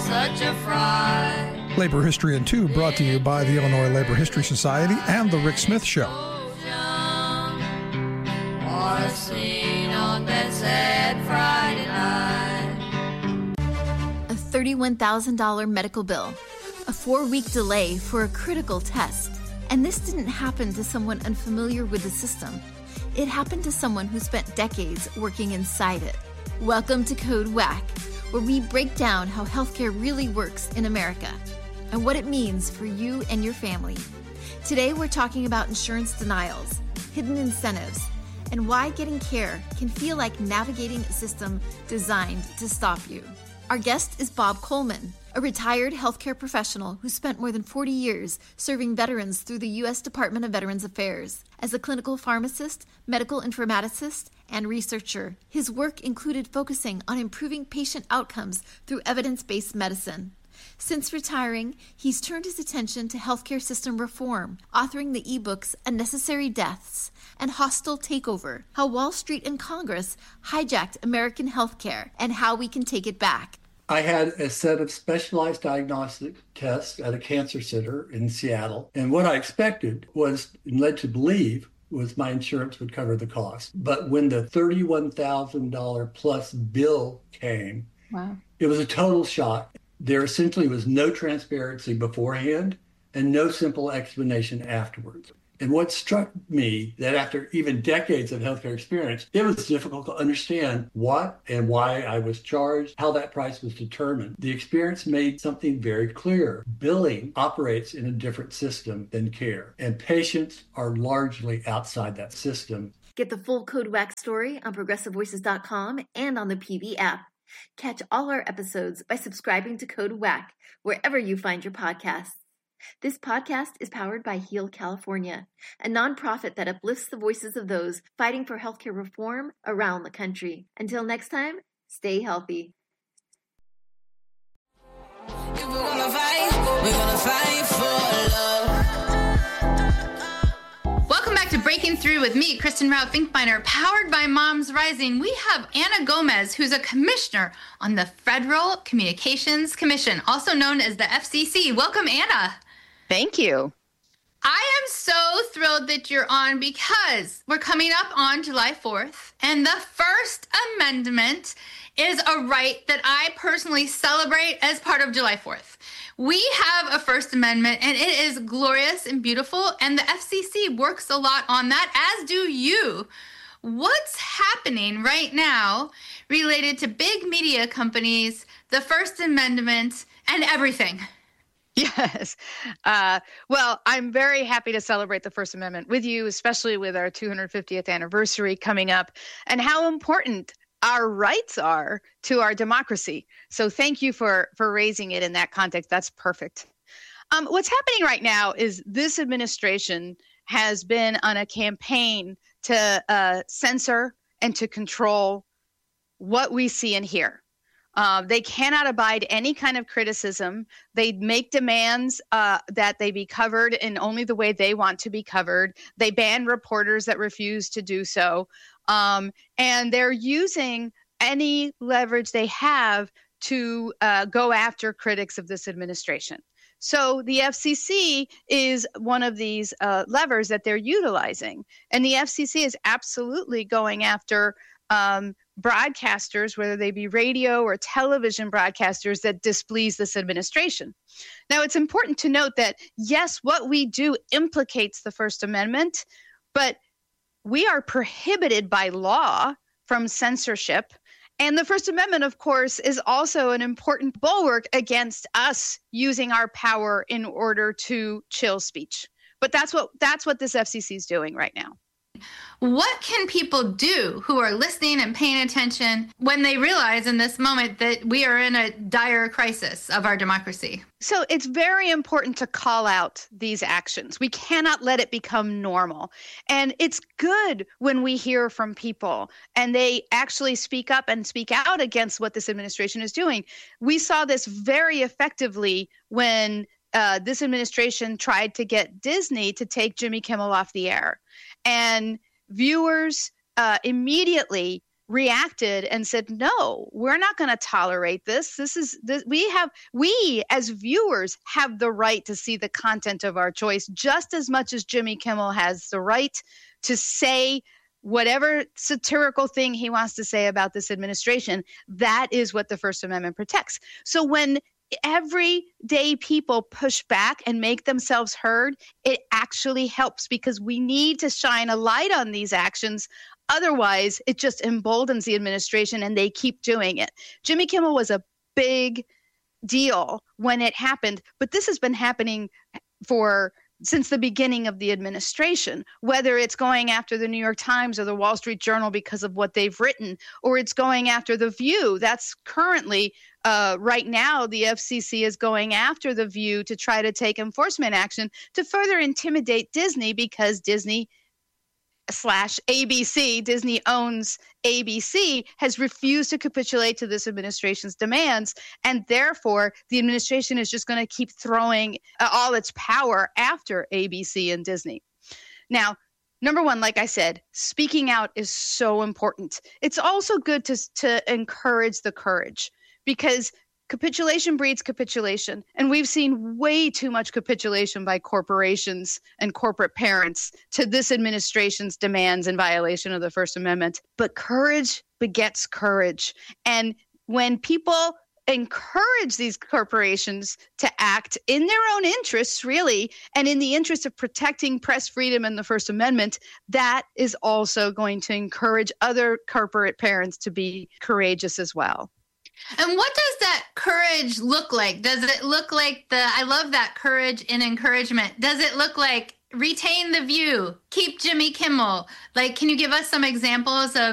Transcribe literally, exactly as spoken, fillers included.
such a fright. Labor History in Two, brought to you by the Illinois Labor History Society and The Rick Smith Show. Or seen on that sad Friday night. A thirty-one thousand dollars medical bill, a four-week delay for a critical test. And this didn't happen to someone unfamiliar with the system. It happened to someone who spent decades working inside it. Welcome to Code Whack, where we break down how healthcare really works in America and what it means for you and your family. Today, we're talking about insurance denials, hidden incentives, and why getting care can feel like navigating a system designed to stop you. Our guest is Bob Coleman, a retired healthcare professional who spent more than forty years serving veterans through the U S Department of Veterans Affairs. As a clinical pharmacist, medical informaticist, and researcher, his work included focusing on improving patient outcomes through evidence-based medicine. Since retiring, he's turned his attention to healthcare system reform, authoring the ebooks Unnecessary Deaths and Hostile Takeover, How Wall Street and Congress Hijacked American Healthcare and How We Can Take It Back. I had a set of specialized diagnostic tests at a cancer center in Seattle. And what I expected was, and led to believe, was my insurance would cover the cost. But when the thirty-one thousand dollars plus bill came, wow, it was a total shock. There essentially was no transparency beforehand and no simple explanation afterwards. And what struck me, that after even decades of healthcare experience, it was difficult to understand what and why I was charged, how that price was determined. The experience made something very clear. Billing operates in a different system than care, and patients are largely outside that system. Get the full Code Whack story on progressive voices dot com and on the P V app. Catch all our episodes by subscribing to Code Whack wherever you find your podcasts. This podcast is powered by Heal California, a nonprofit that uplifts the voices of those fighting for healthcare reform around the country. Until next time, stay healthy. If we're gonna fight, we're gonna fight for love. Welcome back to Breaking Through with me, Kristen Rao Finkbeiner, powered by Moms Rising. We have Anna Gomez, who's a commissioner on the Federal Communications Commission, also known as the F C C. Welcome, Anna. Thank you. I am so thrilled that you're on because we're coming up on July fourth, and the First Amendment is a right that I personally celebrate as part of July fourth. We have a First Amendment, and it is glorious and beautiful, and the F C C works a lot on that, as do you. What's happening right now related to big media companies, the First Amendment, and everything? Yes. Uh, well, I'm very happy to celebrate the First Amendment with you, especially with our two hundred fiftieth anniversary coming up, and how important our rights are to our democracy. So thank you for, for raising it in that context. That's perfect. Um, what's happening right now is this administration has been on a campaign to uh, censor and to control what we see and hear. Uh, they cannot abide any kind of criticism. They make demands uh, that they be covered in only the way they want to be covered. They ban reporters that refuse to do so. Um, and they're using any leverage they have to uh, go after critics of this administration. So the F C C is one of these uh, levers that they're utilizing. And the F C C is absolutely going after um, broadcasters, whether they be radio or television broadcasters, that displease this administration. Now, it's important to note that, yes, what we do implicates the First Amendment, but we are prohibited by law from censorship. And the First Amendment, of course, is also an important bulwark against us using our power in order to chill speech. But that's what that's what this F C C is doing right now. What can people do who are listening and paying attention when they realize in this moment that we are in a dire crisis of our democracy? So it's very important to call out these actions. We cannot let it become normal. And it's good when we hear from people and they actually speak up and speak out against what this administration is doing. We saw this very effectively when uh, this administration tried to get Disney to take Jimmy Kimmel off the air. And viewers uh, immediately reacted and said, no, we're not going to tolerate this. This is this, we have, we as viewers have the right to see the content of our choice just as much as Jimmy Kimmel has the right to say whatever satirical thing he wants to say about this administration. That is what the First Amendment protects. So when everyday people push back and make themselves heard, it actually helps, because we need to shine a light on these actions. Otherwise, it just emboldens the administration and they keep doing it. Jimmy Kimmel was a big deal when it happened, but this has been happening for since the beginning of the administration, whether it's going after the New York Times or the Wall Street Journal because of what they've written, or it's going after The View. That's currently, uh, right now, the F C C is going after The View to try to take enforcement action to further intimidate Disney, because Disney slash A B C, Disney owns A B C, has refused to capitulate to this administration's demands. And therefore, the administration is just going to keep throwing uh, all its power after A B C and Disney. Now, number one, like I said, speaking out is so important. It's also good to, to encourage the courage, because capitulation breeds capitulation. And we've seen way too much capitulation by corporations and corporate parents to this administration's demands in violation of the First Amendment. But courage begets courage. And when people encourage these corporations to act in their own interests, really, and in the interest of protecting press freedom and the First Amendment, that is also going to encourage other corporate parents to be courageous as well. And what does that courage look like? Does it look like the, I love that courage and encouragement. Does it look like retain The View, keep Jimmy Kimmel? Like, can you give us some examples of